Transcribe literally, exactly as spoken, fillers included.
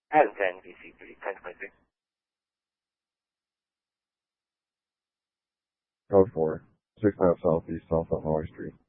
and ten B C three. ten twenty-three. Code four. six nine Southeast, South Illinois Street.